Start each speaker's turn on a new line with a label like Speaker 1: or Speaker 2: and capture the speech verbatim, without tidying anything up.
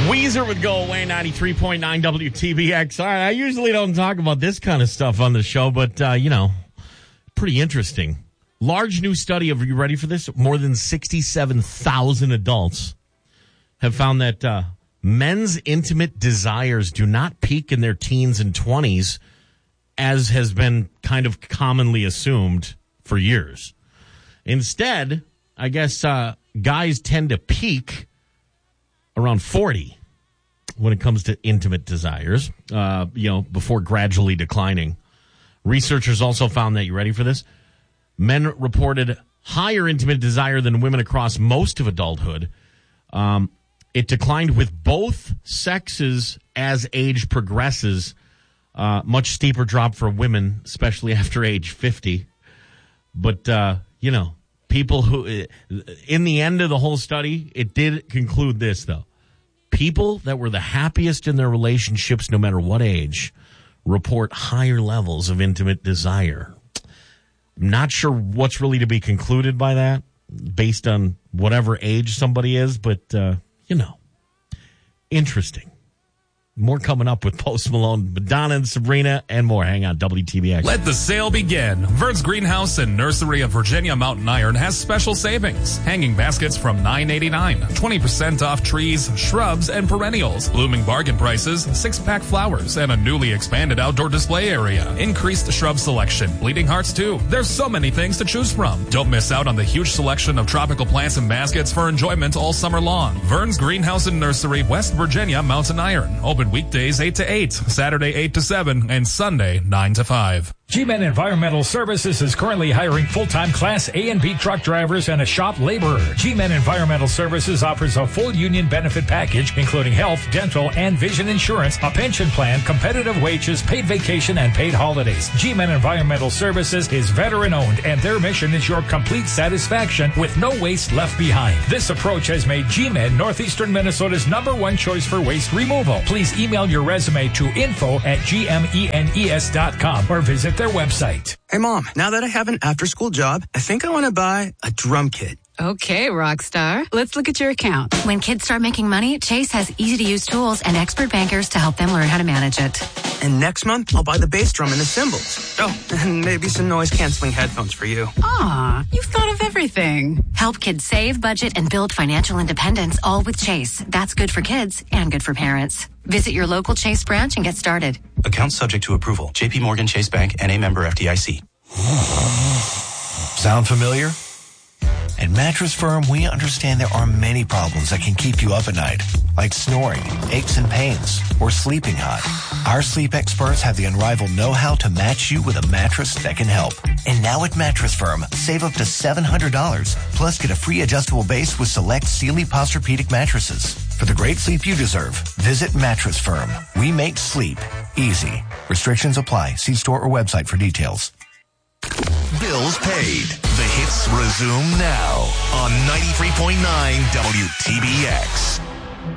Speaker 1: Weezer would go away, ninety-three point nine W T B X. All right, I usually don't talk about this kind of stuff on the show, but, uh, you know, pretty interesting. Large new study of, are you ready for this? More than sixty-seven thousand adults have found that uh, men's intimate desires do not peak in their teens and twenties, as has been kind of commonly assumed for years. Instead, I guess uh, guys tend to peak around forty when it comes to intimate desires, uh, you know, before gradually declining. Researchers also found that, you ready for this? Men reported higher intimate desire than women across most of adulthood. Um, it declined with both sexes as age progresses. Uh, much steeper drop for women, especially after age fifty. But, uh, you know, people who, in the end of the whole study, it did conclude this, though. People that were the happiest in their relationships, no matter what age, report higher levels of intimate desire. Not sure what's really to be concluded by that, based on whatever age somebody is, but, uh, you know, interesting. More coming up with Post Malone, Madonna and Sabrina, and more. Hang on, W T B X.
Speaker 2: Let the sale begin. Vern's Greenhouse and Nursery of Virginia Mountain Iron has special savings. Hanging baskets from nine eighty-nine. twenty percent off trees, shrubs, and perennials. Blooming bargain prices, six-pack flowers, and a newly expanded outdoor display area. Increased shrub selection. Bleeding hearts, too. There's so many things to choose from. Don't miss out on the huge selection of tropical plants and baskets for enjoyment all summer long. Vern's Greenhouse and Nursery, West Virginia Mountain Iron. Open weekdays eight to eight, Saturday eight to seven, and Sunday nine to five.
Speaker 3: G-Men Environmental Services is currently hiring full-time Class A and B truck drivers and a shop laborer. G-Men Environmental Services offers a full union benefit package, including health, dental, and vision insurance, a pension plan, competitive wages, paid vacation, and paid holidays. G-Men Environmental Services is veteran-owned, and their mission is your complete satisfaction with no waste left behind. This approach has made G-Men Northeastern Minnesota's number one choice for waste removal. Please email your resume to info at g m e n e s dot com or visit their website.
Speaker 4: Hey, Mom, now that I have an after-school job, I think I want to buy a drum kit.
Speaker 5: Okay, Rockstar. Let's look at your account.
Speaker 6: When kids start making money, Chase has easy-to-use tools and expert bankers to help them learn how to manage it.
Speaker 4: And next month, I'll buy the bass drum and the cymbals. Oh, and maybe some noise-canceling headphones for you.
Speaker 5: Aw, you've thought of everything.
Speaker 6: Help kids save, budget, and build financial independence, all with Chase. That's good for kids and good for parents. Visit your local Chase branch and get started.
Speaker 7: Account subject to approval. J P Morgan Chase Bank, N A member F D I C.
Speaker 8: Sound familiar? At Mattress Firm, we understand there are many problems that can keep you up at night, like snoring, aches and pains, or sleeping hot. Our sleep experts have the unrivaled know-how to match you with a mattress that can help. And now at Mattress Firm, save up to seven hundred dollars, plus get a free adjustable base with select Sealy Posturepedic mattresses. For the great sleep you deserve, visit Mattress Firm. We make sleep easy. Restrictions apply. See store or website for details.
Speaker 9: Bills paid. The hits resume now on ninety-three point nine W T B X.